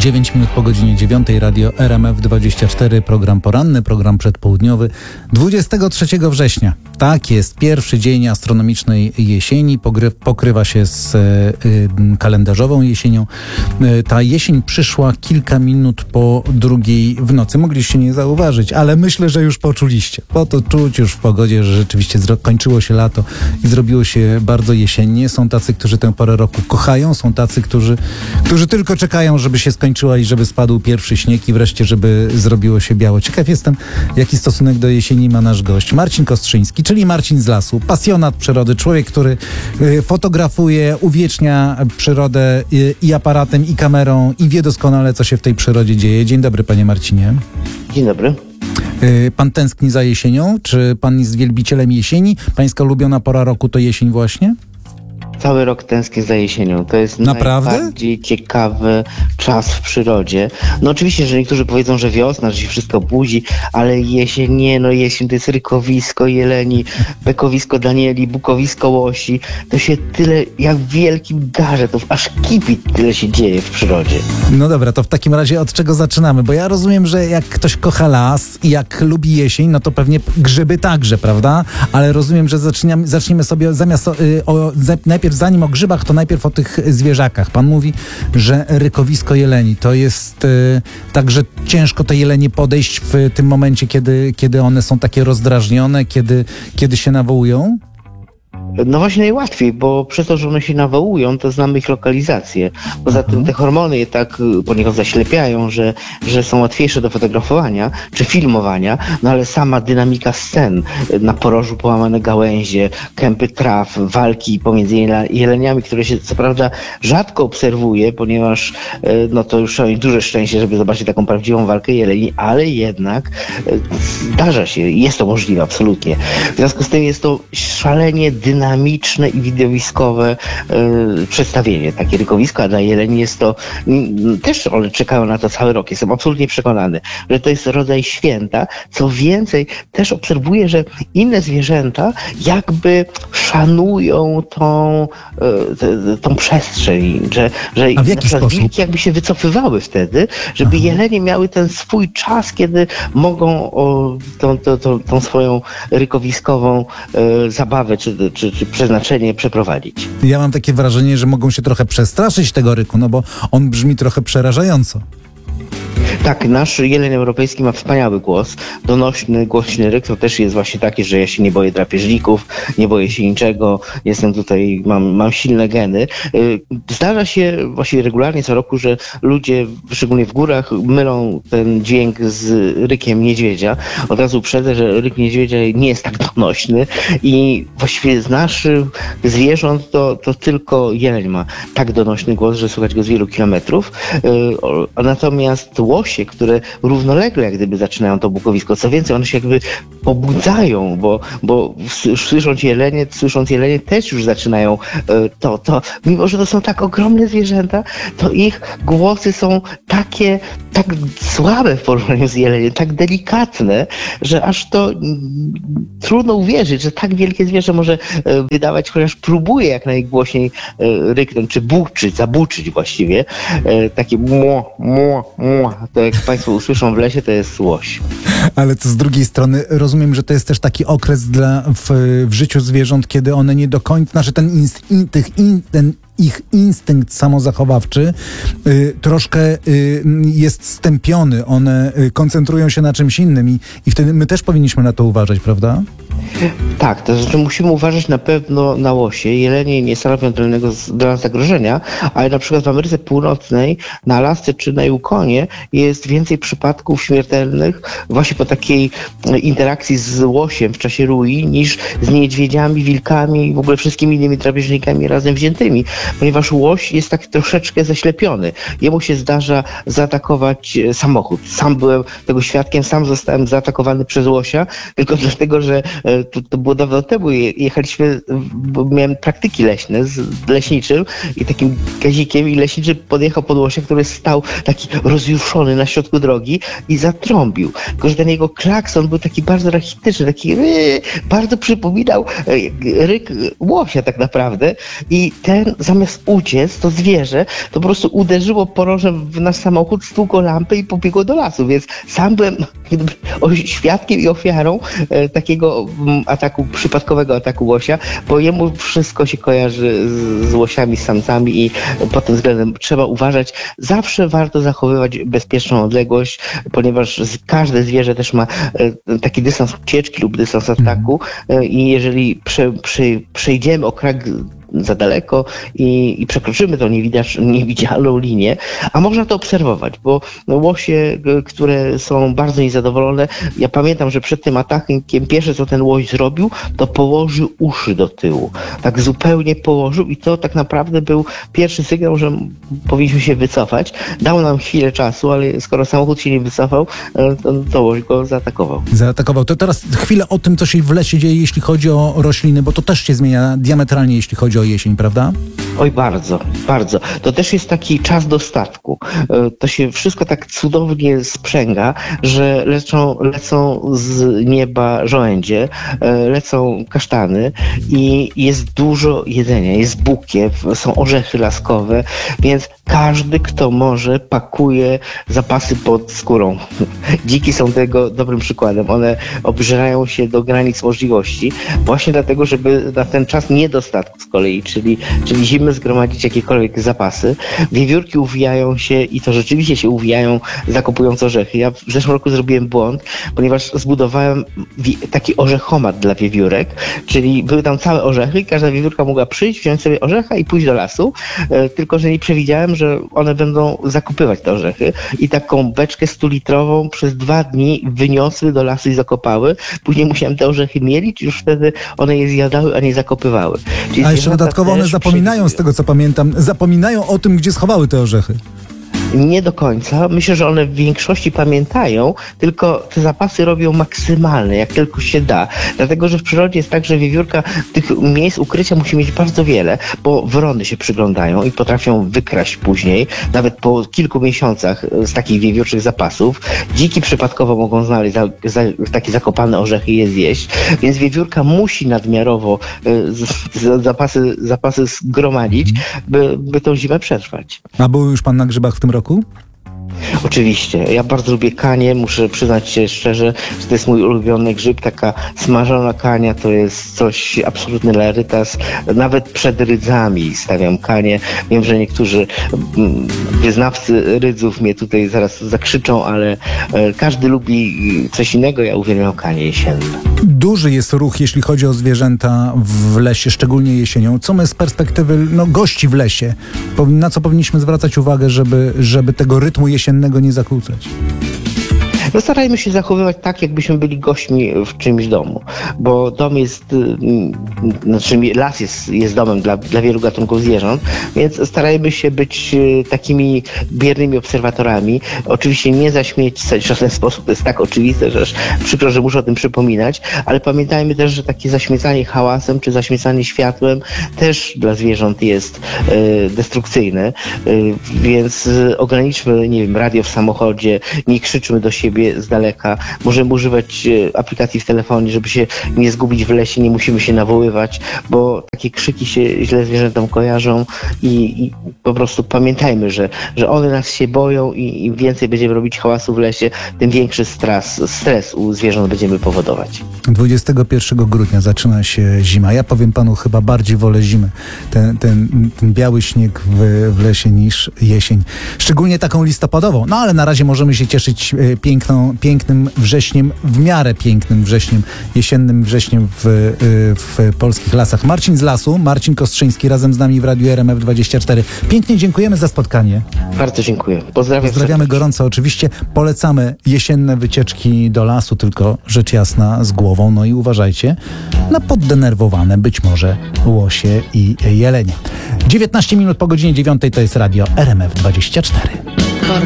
9 minut po godzinie 9, radio RMF24, program poranny, program przedpołudniowy 23 września. Tak jest, pierwszy dzień astronomicznej jesieni, pokrywa się z kalendarzową jesienią. Ta jesień przyszła kilka minut po 2:00 w nocy. Mogliście nie zauważyć, ale myślę, że już poczuliście. Bo to czuć już w pogodzie, że rzeczywiście kończyło się lato i zrobiło się bardzo jesiennie. Są tacy, którzy tę porę roku kochają, są tacy, którzy tylko czekają, żeby się skończyła i żeby spadł pierwszy śnieg i wreszcie, żeby zrobiło się biało. Ciekaw jestem, jaki stosunek do jesieni ma nasz gość. Marcin Kostrzyński, czyli Marcin z lasu, pasjonat przyrody, człowiek, który fotografuje, uwiecznia przyrodę i aparatem, i kamerą i wie doskonale, co się w tej przyrodzie dzieje. Dzień dobry, panie Marcinie. Dzień dobry. Pan tęskni za jesienią? Czy pan jest wielbicielem jesieni? Pańska ulubiona pora roku to jesień właśnie? Cały rok tęsknię za jesienią. To jest naprawdę najbardziej ciekawy czas w przyrodzie. No oczywiście, że niektórzy powiedzą, że wiosna, że się wszystko budzi, ale jesień nie, no jesień to jest rykowisko jeleni, bekowisko danieli, bukowisko łosi. To się tyle, jak w wielkim garze, to aż kipi tyle się dzieje w przyrodzie. No dobra, to w takim razie od czego zaczynamy? Bo ja rozumiem, że jak ktoś kocha las i jak lubi jesień, no to pewnie grzyby także, prawda? Ale rozumiem, że zaczniemy sobie zamiast najpierw zanim o grzybach, to najpierw o tych zwierzakach. Pan mówi, że rykowisko jeleni to jest tak, że ciężko te jelenie podejść w tym momencie, kiedy one są takie rozdrażnione, kiedy się nawołują? No właśnie najłatwiej, bo przez to, że one się nawołują, to znamy ich lokalizację. Poza tym te hormony je tak poniekąd zaślepiają, że są łatwiejsze do fotografowania czy filmowania, no ale sama dynamika scen, na porożu połamane gałęzie, kępy traw, walki pomiędzy jeleniami, które się co prawda rzadko obserwuje, ponieważ no to już trzeba mieć duże szczęście, żeby zobaczyć taką prawdziwą walkę jeleni, ale jednak zdarza się, jest to możliwe absolutnie. W związku z tym jest to szalenie dynamiczne i widowiskowe przedstawienie. Takie rykowisko, a dla jeleni jest to też one czekają na to cały rok. Jestem absolutnie przekonany, że to jest rodzaj święta. Co więcej, też obserwuję, że inne zwierzęta jakby szanują tą przestrzeń, że a w jaki sposób? Wilki jakby się wycofywały wtedy, żeby jelenie miały ten swój czas, kiedy mogą tą swoją rykowiskową zabawę czy przeznaczenie przeprowadzić. Ja mam takie wrażenie, że mogą się trochę przestraszyć tego ryku, no bo on brzmi trochę przerażająco. Tak, nasz jeleń europejski ma wspaniały głos, donośny, głośny ryk, to też jest właśnie takie, że ja się nie boję drapieżników, nie boję się niczego, jestem tutaj, mam silne geny. Zdarza się właściwie regularnie co roku, że ludzie, szczególnie w górach, mylą ten dźwięk z rykiem niedźwiedzia. Od razu uprzedzę, że ryk niedźwiedzia nie jest tak donośny i właściwie z naszych zwierząt to tylko jeleń ma tak donośny głos, że słychać go z wielu kilometrów. Natomiast łosie, które równolegle jak gdyby zaczynają to bukowisko, co więcej, one się jakby pobudzają, bo słysząc jelenie też już zaczynają mimo że to są tak ogromne zwierzęta, to ich głosy są tak słabe w porównaniu z jeleniem, tak delikatne, że aż to trudno uwierzyć, że tak wielkie zwierzę może wydawać, chociaż próbuje jak najgłośniej ryknąć, czy zabuczyć właściwie. Takie to jak państwo usłyszą w lesie, to jest łoś. Ale to z drugiej strony rozumiem, że to jest też taki okres w życiu zwierząt, kiedy one nie do końca, znaczy ten ich instynkt samozachowawczy troszkę jest stępiony. One koncentrują się na czymś innym i wtedy my też powinniśmy na to uważać, prawda? Tak, to znaczy musimy uważać na pewno na łosie. Jelenie nie stanowią dla nas zagrożenia, ale na przykład w Ameryce Północnej, na Alasce czy na Yukonie jest więcej przypadków śmiertelnych właśnie po takiej interakcji z łosiem w czasie rui niż z niedźwiedziami, wilkami i w ogóle wszystkimi innymi drapieżnikami razem wziętymi, ponieważ łoś jest tak troszeczkę zaślepiony. Jemu się zdarza zaatakować samochód. Sam byłem tego świadkiem, sam zostałem zaatakowany przez łosia, tylko dlatego, że to było dawno temu, jechaliśmy, bo miałem praktyki leśne z leśniczym i takim gazikiem i leśniczy podjechał pod łosia, który stał taki rozjuszony na środku drogi i zatrąbił. Tylko że ten jego klakson był taki bardzo rachityczny, taki bardzo przypominał ryk łosia tak naprawdę i ten zamiast uciec, to zwierzę to po prostu uderzyło porożem w nasz samochód, stłukło lampę i pobiegło do lasu, więc sam byłem świadkiem i ofiarą takiego przypadkowego ataku łosia, bo jemu wszystko się kojarzy z łosiami, z samcami i pod tym względem trzeba uważać. Zawsze warto zachowywać bezpieczną odległość, ponieważ każde zwierzę też ma taki dystans ucieczki lub dystans ataku i jeżeli przejdziemy o krak za daleko i przekroczymy tą niewidzialną linię, a można to obserwować, bo łosie, które są bardzo niezadowolone, ja pamiętam, że przed tym atakiem pierwsze, co ten łoś zrobił, to położył uszy do tyłu. Tak zupełnie położył i to tak naprawdę był pierwszy sygnał, że powinniśmy się wycofać. Dał nam chwilę czasu, ale skoro samochód się nie wycofał, to łoś go zaatakował. To teraz chwilę o tym, co się w lesie dzieje, jeśli chodzi o rośliny, bo to też się zmienia diametralnie, jeśli chodzi o jesień, prawda? Oj, bardzo, bardzo. To też jest taki czas dostatku. To się wszystko tak cudownie sprzęga, że lecą z nieba żołędzie, lecą kasztany i jest dużo jedzenia, jest bukiew, są orzechy laskowe, więc każdy, kto może, pakuje zapasy pod skórą. Dziki są tego dobrym przykładem. One obżerają się do granic możliwości, właśnie dlatego, żeby na ten czas niedostatku z kolei, czyli zimy zgromadzić jakiekolwiek zapasy. Wiewiórki uwijają się i to rzeczywiście się uwijają, zakopując orzechy. Ja w zeszłym roku zrobiłem błąd, ponieważ zbudowałem taki orzechomat dla wiewiórek, czyli były tam całe orzechy i każda wiewiórka mogła przyjść, wziąć sobie orzecha i pójść do lasu, tylko że nie przewidziałem, że one będą zakopywać te orzechy i taką beczkę 100-litrową przez 2 dni wyniosły do lasu i zakopały. Później musiałem te orzechy mielić i już wtedy one je zjadały, a nie zakopywały. A jeszcze dodatkowo one zapominają, z tego co pamiętam, zapominają o tym, gdzie schowały te orzechy. Nie do końca. Myślę, że one w większości pamiętają, tylko te zapasy robią maksymalne, jak tylko się da. Dlatego, że w przyrodzie jest tak, że wiewiórka tych miejsc ukrycia musi mieć bardzo wiele, bo wrony się przyglądają i potrafią wykraść później, nawet po kilku miesiącach z takich wiewiórczych zapasów. Dziki przypadkowo mogą znaleźć takie zakopane orzechy i je zjeść, więc wiewiórka musi nadmiarowo zapasy zgromadzić, by tą zimę przetrwać. A był już pan na grzybach w tym roku? Oczywiście. Ja bardzo lubię kanie. Muszę przyznać się szczerze, że to jest mój ulubiony grzyb. Taka smażona kania to jest coś absolutny rarytas. Nawet przed rydzami stawiam kanie. Wiem, że niektórzy wyznawcy rydzów mnie tutaj zaraz zakrzyczą, ale każdy lubi coś innego. Ja uwielbiam kanie jesienne. Duży jest ruch, jeśli chodzi o zwierzęta w lesie, szczególnie jesienią. Co my z perspektywy gości w lesie, na co powinniśmy zwracać uwagę, żeby tego rytmu jesiennego nie zakłócać? No starajmy się zachowywać tak, jakbyśmy byli gośćmi w czymś domu, bo dom jest, las jest domem dla wielu gatunków zwierząt, więc starajmy się być takimi biernymi obserwatorami. Oczywiście nie zaśmiecać w żaden sposób, to jest tak oczywiste, że aż przykro, że muszę o tym przypominać, ale pamiętajmy też, że takie zaśmiecanie hałasem czy zaśmiecanie światłem też dla zwierząt jest destrukcyjne, więc ograniczmy, nie wiem, radio w samochodzie, nie krzyczmy do siebie z daleka. Możemy używać aplikacji w telefonie, żeby się nie zgubić w lesie, nie musimy się nawoływać, bo takie krzyki się źle zwierzętom kojarzą i po prostu pamiętajmy, że one nas się boją i im więcej będziemy robić hałasu w lesie, tym większy stres u zwierząt będziemy powodować. 21 grudnia zaczyna się zima. Ja powiem panu, chyba bardziej wolę zimę. Ten biały śnieg w lesie niż jesień. Szczególnie taką listopadową. No ale na razie możemy się cieszyć pięknym wrześniem, w miarę pięknym wrześniem, jesiennym wrześniem w polskich lasach. Marcin z lasu, Marcin Kostrzyński razem z nami w Radiu RMF24. Pięknie dziękujemy za spotkanie. Bardzo dziękuję. Pozdrawiamy gorąco oczywiście. Polecamy jesienne wycieczki do lasu, tylko rzecz jasna z głową. No i uważajcie na poddenerwowane być może łosie i jelenie. 19 minut po godzinie 9 to jest Radio RMF24.